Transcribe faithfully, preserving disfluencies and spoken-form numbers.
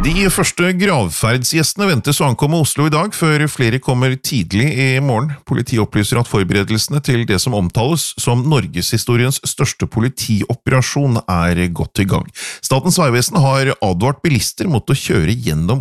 De første gravferdsgjestene ventes å ankomme Oslo i dag, før flere kommer tidlig i morgen. Politiet opplyser at forberedelsene til det som omtales som Norgeshistoriens største politioperasjon er godt i gang. Statens Vegvesen har advart bilister mot å kjøre gjennom